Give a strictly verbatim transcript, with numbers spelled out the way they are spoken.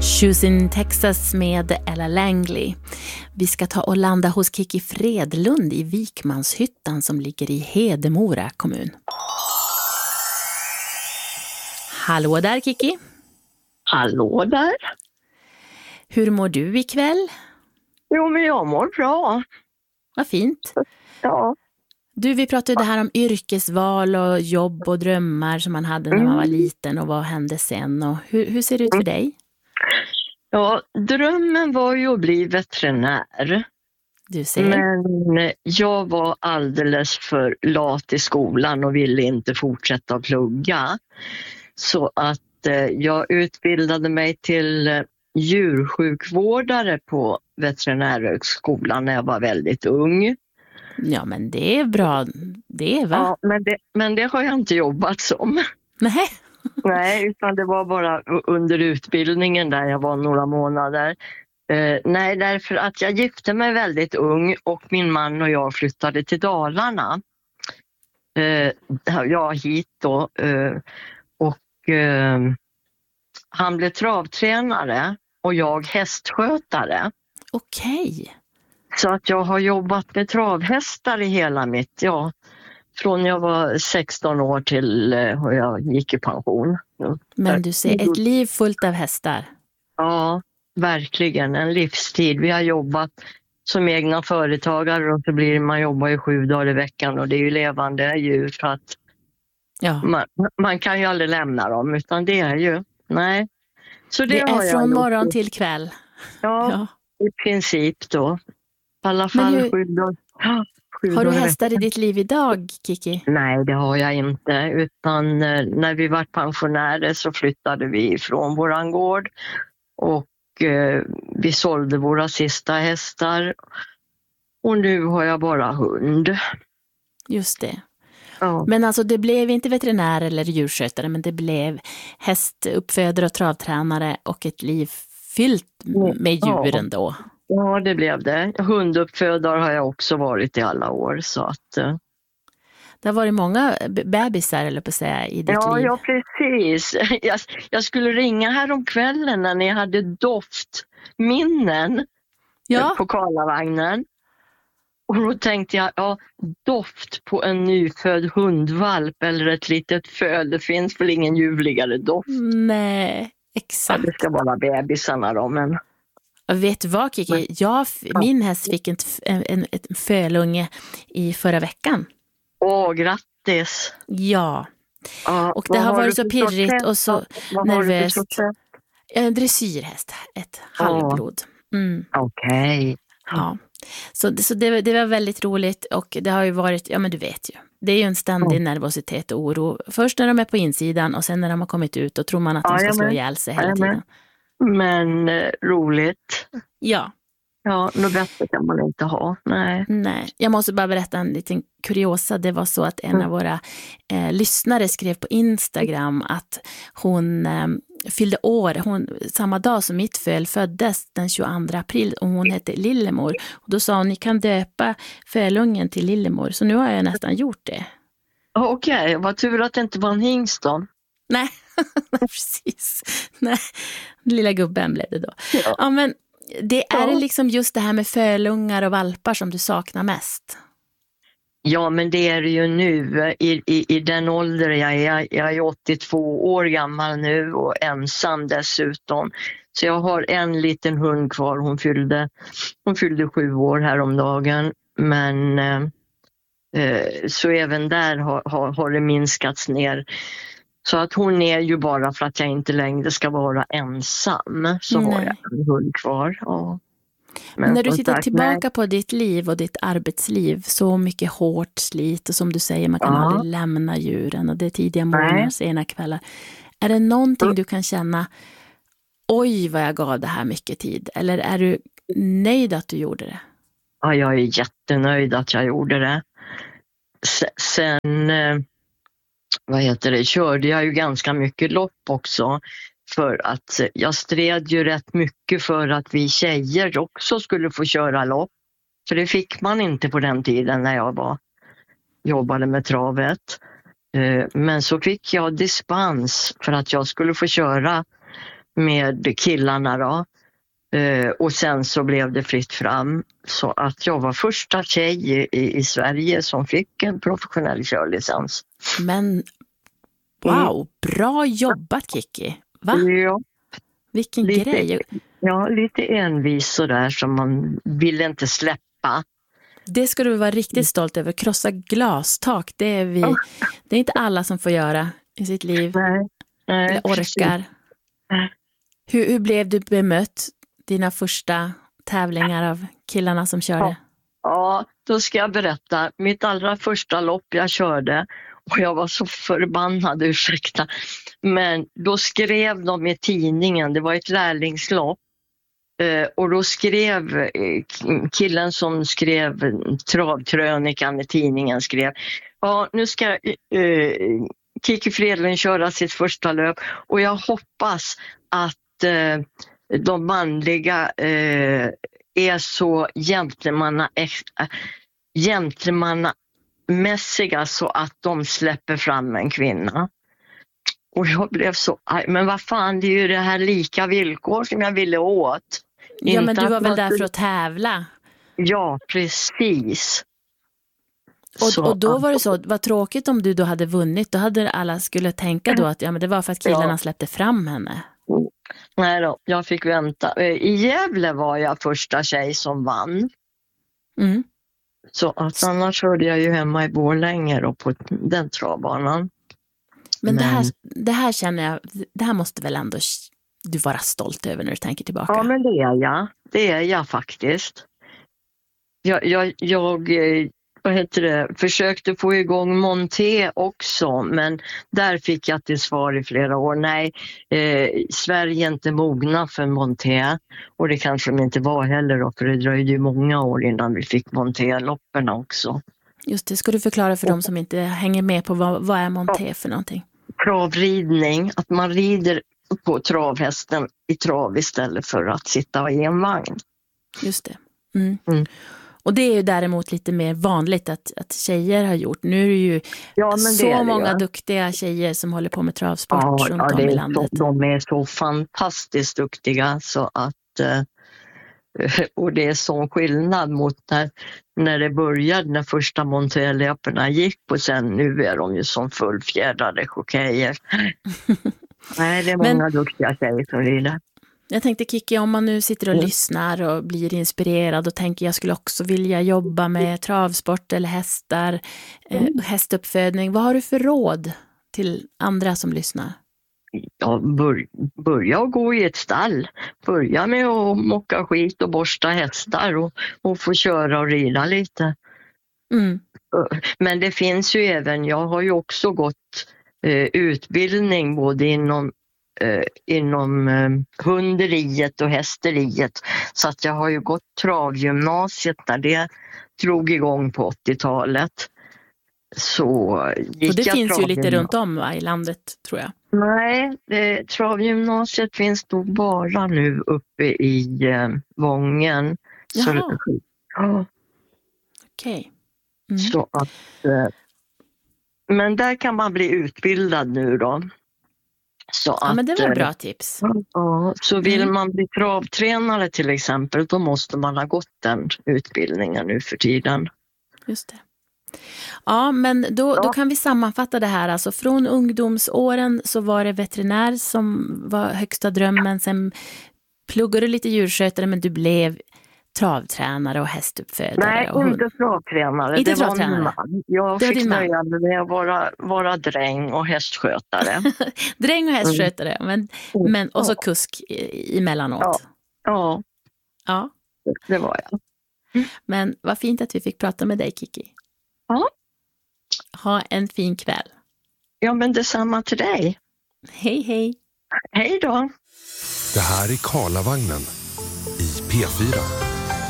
Choosing Texas med Ella Langley. Vi ska ta och landa hos Kiki Fredlund i Vikmanshyttan som ligger i Hedemora kommun. Hallå där Kiki. Hallå där. Hur mår du ikväll? Jo, men jag mår bra. Vad fint. Ja. Du, vi pratade det här om yrkesval och jobb och drömmar som man hade när man var liten och vad hände sen. Och hur, hur ser det ut för dig? Ja, drömmen var ju att bli veterinär. Du ser. Men jag var alldeles för lat i skolan och ville inte fortsätta att plugga. Så att eh, jag utbildade mig till eh, djursjukvårdare på veterinärhögskolan när jag var väldigt ung. Ja, men det är bra. Det är va? Ja, men det, men det har jag inte jobbat som. Nej. Nej, utan det var bara under utbildningen där jag var några månader. Eh, nej, därför att jag gifte mig väldigt ung och min man och jag flyttade till Dalarna. Eh, ja, hit då. Eh, och eh, han blev travtränare och jag hästskötare. Okej. Så att jag har jobbat med travhästar i hela mitt, ja, från jag var sexton år till eh, och jag gick i pension. Men du ser, ett liv fullt av hästar. Ja, verkligen. En livstid. Vi har jobbat som egna företagare och så blir man jobbar ju sju dagar i veckan och det är ju levande djur så att Ja. man, man kan ju aldrig lämna dem utan det är ju, nej. Så det, Det har är jag från gjort. morgon till kväll. Ja, Ja. i princip då. I alla fall hur- sju dagar. Ja, sju Har du dagar i hästar i veckan. ditt liv idag, Kiki? Nej, det har jag inte. Utan eh, när vi var pensionärer så flyttade vi från våran gård. Och eh, vi sålde våra sista hästar. Och nu har jag bara hund. Just det. Ja, Men alltså det blev inte veterinär eller djurskötare, men det blev hästuppfödare och travtränare och ett liv fyllt med djuren då. ja det blev det. Hunduppfödare har jag också varit i alla år. Så att, eh, Det har varit många b- bebisar eller på att säga i ditt ja, liv. ja, precis. Jag, jag skulle ringa här om kvällen när ni hade doftminnen Ja. på Karlavagnen. Och då tänkte jag, ja, doft på en nyfödd hundvalp eller ett litet föl. Det finns väl ingen ljuvligare doft. Nej, Ja, exakt. det ska vara bebisarna då, men Och vet du vad, Kiki? Jag, f- min häst fick en, t- en, en, ett fölunge i förra veckan. åh, grattis! Ja, Ja, och det vad har har varit du så för pirrigt sorts och så häst? Vad har du för nervöst. sorts häst? En dressyrhäst, ett halvblod. Mm, Okej. ja. Så, det- så det, det var väldigt roligt och det har ju varit, ja men du vet ju, det är ju en ständig nervositet och oro. Först när de är på insidan och sen när de har kommit ut och tror man att de ska Jajamän. slå ihjäl sig hela Jajamän. tiden. Men eh, roligt. Ja, Ja, något bättre kan man inte ha. Nej. nej. Jag måste bara berätta en liten kuriosa. Det var så att en Mm. av våra eh, lyssnare skrev på Instagram att hon eh, fyllde år hon, samma dag som mitt föl föddes den tjugoandra april och hon hette Lillemor. Och då sa hon, ni kan döpa fölungen till Lillemor. Så nu har jag nästan gjort det. Okej, vad tur att det inte var en hingst då. Nej, precis. Nej, lilla gubben blev det då. Ja. Ja, men det är Ja. liksom just det här med fölungar och valpar som du saknar mest. Ja, men det är det ju nu i, i, i den ålder jag är. Jag är åttiotvå år gammal nu och ensam dessutom. Så jag har en liten hund kvar. Hon fyllde, hon fyllde sju år häromdagen. Men eh, eh, så även där har, har, har det minskats ner. Så att hon är ju bara för att jag inte längre ska vara ensam. Så har Nej. jag en hund kvar. Ja. Men när du som tittar sagt, tillbaka nej. på ditt liv och ditt arbetsliv, så mycket hårt slit och som du säger, man kan Ja. aldrig lämna djuren och det är tidiga Nej. morgnar, sena kvällar. Är det någonting Mm. du kan känna, oj vad jag gav det här mycket tid? Eller är du nöjd att du gjorde det? Ja, jag är jättenöjd att jag gjorde det. Se- Sen, eh, vad heter det, körde jag ju ganska mycket lopp också. För att eh, jag stred ju rätt mycket för att vi tjejer också skulle få köra lopp. För det fick man inte på den tiden när jag var, jobbade med travet. Eh, Men så fick jag dispens för att jag skulle få köra med killarna då. Uh, och sen så blev det fritt fram. Så att jag var första tjej i, i Sverige som fick en professionell körlicens. Men wow, bra jobbat Kiki. Va? Ja. Vilken lite, grej. Ja, lite envis sådär som man ville inte släppa. Det ska du vara riktigt stolt över. Krossa glastak, det är, vi, det är inte alla som får göra i sitt liv. Nej, nej, eller orkar. Hur, hur blev du bemött dina första tävlingar av killarna som körde? Ja, ja, då ska jag berätta. Mitt allra första lopp jag körde, och jag var så förbannad, ursäkta. Men då skrev de i tidningen, det var ett lärlingslopp. Och då skrev killen som skrev travkrönikan i tidningen skrev, ja nu ska uh, Kiki Fredlund köra sitt första löp och jag hoppas att uh, de manliga uh, är så gentlemanna, uh, gentlemannamässiga så att de släpper fram en kvinna. Och jag blev så, men vad fan, det är ju det här lika villkor som jag ville åt. Ja, men inte du var väl där skulle... för att tävla? Ja, precis. Och, och då var det så, vad tråkigt om du då hade vunnit. Då hade alla skulle tänka då att ja, men det var för att killarna ja. släppte fram henne. Nej då, jag fick vänta. I Gävle var jag första tjej som vann. Mm. Så att annars hörde jag ju hemma i Borlänge då på den travbanan. Men, men det, här, det här känner jag, det här måste väl ändå du vara stolt över när du tänker tillbaka? Ja, men det är jag. Det är jag faktiskt. Jag, jag, jag vad heter det, försökte få igång Monté också, men där fick jag till svar i flera år. Nej, eh, Sverige är inte mogna för Monté. Och det kanske de inte var heller då, för det dröjde ju många år innan vi fick Monté-loppen också. Just det, ska du förklara för dem som inte hänger med på vad, vad är Monté för någonting? Travridning, att man rider på travhästen i trav istället för att sitta i en vagn. Just det. Mm. Mm. Och det är ju däremot lite mer vanligt att, att tjejer har gjort. Nu är det ju ja, men så det det, många ja. duktiga tjejer som håller på med travsport ja, runt ja, om i landet. Så, de är så fantastiskt duktiga så att och det är sån skillnad mot när, när det började, när första Monté-löperna gick och sen nu är de ju som fullfjädrade chokejer. Nej, det är många Men, duktiga tjejer som rider. Jag tänkte Kiki, om man nu sitter och mm. lyssnar och blir inspirerad och tänker jag skulle också vilja jobba med travsport eller hästar, mm. eh, hästuppfödning. Vad har du för råd till andra som lyssnar? Ja, bör, börja och gå i ett stall. Börja med att mocka skit och borsta hästar och, och få köra och rida lite. Mm. Men det finns ju även, jag har ju också gått eh, utbildning både inom, eh, inom eh, hunderiet och hästeriet. Så att jag har ju gått travgymnasiet när det drog igång på åttiotalet. Så gick och det jag finns ju lite runt om va, i landet tror jag. Nej, det, travgymnasiet finns då bara nu uppe i eh, Vången. Jaha. Så, ja. Okej. Mm. Så att, eh, men där kan man bli utbildad nu då. Så ja, att, men det var bra tips. Ja, så vill mm. man bli travtränare till exempel, då måste man ha gått den utbildningen nu för tiden. Just det. Ja, men då, ja. då kan vi sammanfatta det här. Alltså från ungdomsåren så var det veterinär som var högsta drömmen. Sen pluggade du lite djurskötare men du blev travtränare och hästuppfödare. Nej, och inte travtränare. Inte det travtränare. Var min man. Jag det fick nöja mig med att vara, vara dräng och hästskötare. Dräng och hästskötare, mm. men, men, och så kusk emellanåt. Ja. ja, ja. det var jag. Mm. Men vad fint att vi fick prata med dig, Kiki. Ja. Ha en fin kväll. Ja, men detsamma till dig. Hej, hej. Hej då. Det här är Karlavagnen i P fyra.